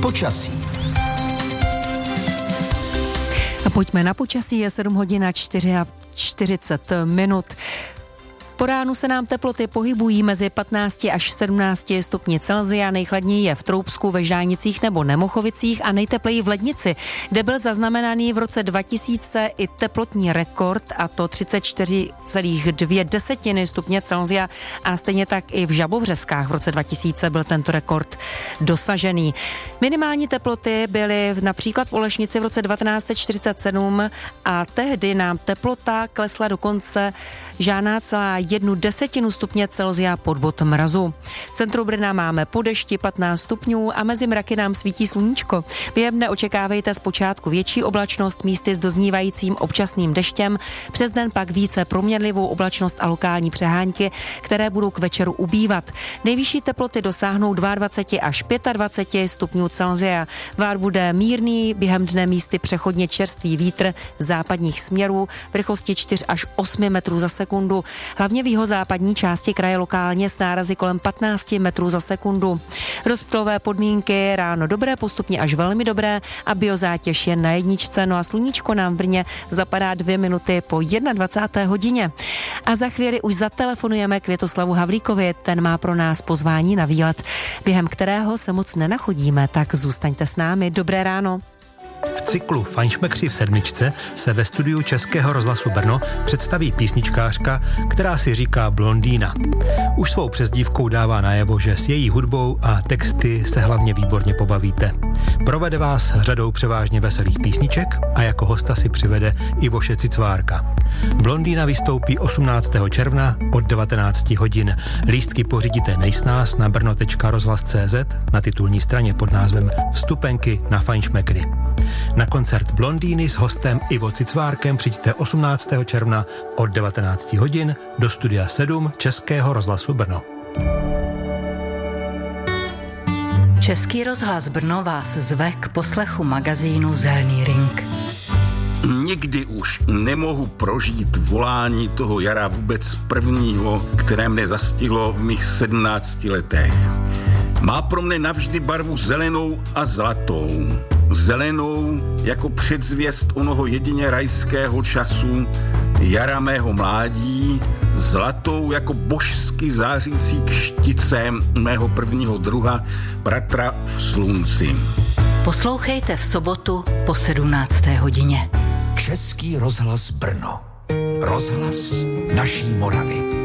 Počasí. A pojďme na počasí, je 7 hodin a 40 minut. Po ránu se nám teploty pohybují mezi 15 až 17 stupni Celsia, nejchladněji je v Troubsku, ve Žánicích nebo Nemochovicích a nejtepleji v Lednici, kde byl zaznamenaný v roce 2000 i teplotní rekord, a to 34,2 stupně Celsia, a stejně tak i v Žabovřeskách v roce 2000 byl tento rekord dosažený. Minimální teploty byly například v Olešnici v roce 1947 a tehdy nám teplota klesla dokonce žádná celá 0,1 stupně Celsia pod bod mrazu. V centru Brna máme po dešti 15 stupňů a mezi mraky nám svítí sluníčko. Během dne očekávejte zpočátku větší oblačnost, místy s doznívajícím občasným deštěm, přes den pak více proměnlivou oblačnost a lokální přehánky, které budou k večeru ubývat. Nejvyšší teploty dosáhnou 22 až 25 stupňů Celsia. Vár bude mírný, během dne místy přechodně čerstvý vítr západních směrů v rychlosti 4 až 8 metrů za sekundu. Hlavně v jihozápadní části kraje lokálně s nárazy kolem 15 metrů za sekundu. Rozptylové podmínky, ráno dobré, postupně až velmi dobré a biozátěž je na jedničce, no a sluníčko nám v Brně zapadá 2 minuty po 21. hodině. A za chvíli už zatelefonujeme Květoslavu Havlíkovi, ten má pro nás pozvání na výlet, během kterého se moc nenachodíme, tak zůstaňte s námi. Dobré ráno. V cyklu Fajnšmekři v sedmičce se ve studiu Českého rozhlasu Brno představí písničkářka, která si říká Blondýna. Už svou přezdívkou dává najevo, že s její hudbou a texty se hlavně výborně pobavíte. Provede vás řadou převážně veselých písniček a jako hosta si přivede Ivoše Cicvárka. Blondýna vystoupí 18. června od 19 hodin. Lístky pořídíte nejsnáz na brno.rozhlas.cz na titulní straně pod názvem Vstupenky na Fajnšmekry. Na koncert Blondýny s hostem Ivo Cicvárkem přijďte 18. června od 19 hodin do studia 7 Českého rozhlasu Brno. Český rozhlas Brno vás zve k poslechu magazínu Zelený ring. Nikdy už nemohu prožít volání toho jara vůbec prvního, které mne zastihlo v mých 17 letech. Má pro mne navždy barvu zelenou a zlatou. Zelenou jako předzvěst onoho jedině rajského času, jara mého mládí, zlatou jako božsky zářící kštice mého prvního druha, bratra v slunci. Poslouchejte v sobotu po 17. hodině. Český rozhlas Brno. Rozhlas naší Moravy.